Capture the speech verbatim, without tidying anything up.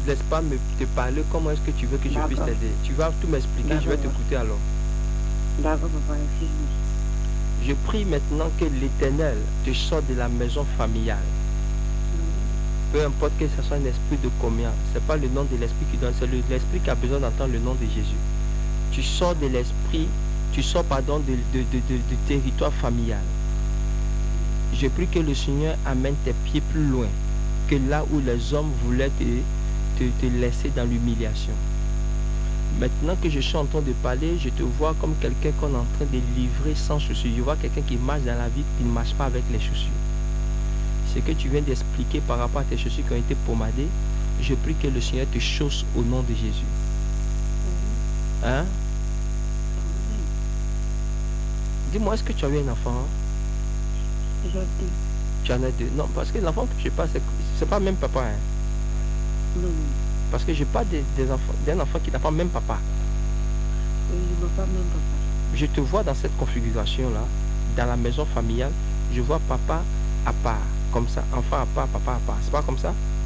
laisse pas me te parler, comment est-ce que tu veux que je puisse t'aider? Tu vas tout m'expliquer, je vais t'écouter alors. D'accord, papa, excuse-moi. Je prie maintenant que l'Éternel te sorte de la maison familiale. Peu importe que ce soit un esprit de combien, c'est pas le nom de l'esprit qui donne, c'est l'esprit qui a besoin d'entendre le nom de Jésus. Tu sors de l'esprit, tu sors pardon de, de, de, de, de territoire familial. Je prie que le Seigneur amène tes pieds plus loin que là où les hommes voulaient te, te, te laisser dans l'humiliation. Maintenant que je suis en train de parler, je te vois comme quelqu'un qu'on est en train de livrer sans chaussures. Je vois quelqu'un qui marche dans la vie, qui ne marche pas avec les chaussures. Ce que tu viens d'expliquer par rapport à tes chaussures qui ont été pomadées, je prie que le Seigneur te chausse au nom de Jésus. Hein? Dis-moi, est-ce que tu as eu un enfant? J'ai deux. Tu en as deux? Non, parce que l'enfant que je parle, c'est, c'est pas même papa. Hein? Non, non. Parce que je parle des, des enfants, d'un enfant qui n'a pas même papa. Oui, je ne vois pas même papa. Je te vois dans cette configuration-là, dans la maison familiale, je vois papa à part, comme ça, enfant à part, papa à part. C'est pas comme ça?